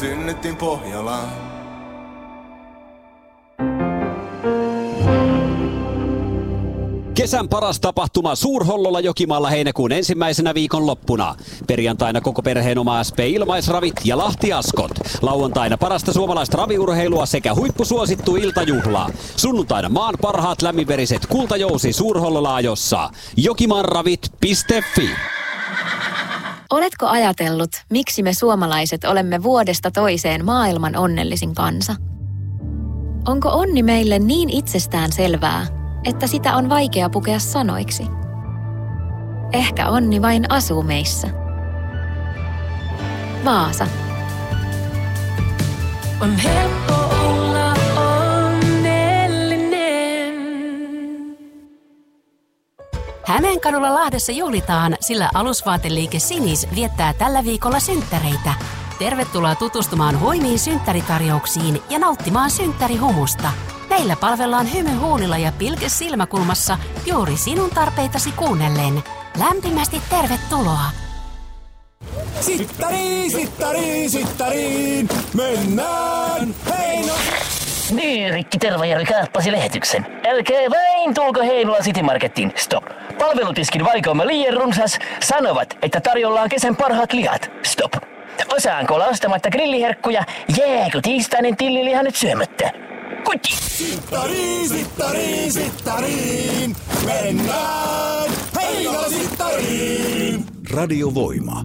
synnyttiin Pohjolaan. Kesän paras tapahtuma Suurhollolla Jokimaalla heinäkuun ensimmäisenä viikonloppuna. Perjantaina koko perheen oma SP Ilmaisravit ja Lahti Askot. Lauantaina parasta suomalaista raviurheilua sekä huippusuosittu iltajuhla. Sunnuntaina maan parhaat lämminveriset kultajousi Suurhollolla-ajossa. jokimaanravit.fi. Oletko ajatellut, miksi me suomalaiset olemme vuodesta toiseen maailman onnellisin kansa? Onko onni meille niin itsestään selvää, että sitä on vaikea pukea sanoiksi? Ehkä onni vain asuu meissä. Vaasa. On helppo olla onnellinen. Hämeenkadulla Lahdessa juhlitaan, sillä alusvaateliike Sinis viettää tällä viikolla synttäreitä. Tervetuloa tutustumaan huimiin synttäritarjouksiin ja nauttimaan synttärihumusta. Meillä palvellaan hymy huulilla ja pilke silmäkulmassa juuri sinun tarpeitasi kuunnellen. Lämpimästi tervetuloa! Sittariin, mennään Heino! Niin, Rikki Tervajärvi kaappasi lähetyksen. Älkää vain tulko Heinola City Marketiin. Stop. Palvelutiskin valikoima liian runsas. Sanovat, että tarjolla on kesän parhaat lihat. Stop. Osaanko olla ostamatta grilliherkkuja? Jääkö tiistainen tilliliha nyt syömättä? Kuitti! Sittariin, mennään Heinola Sittariin! Radio Voima.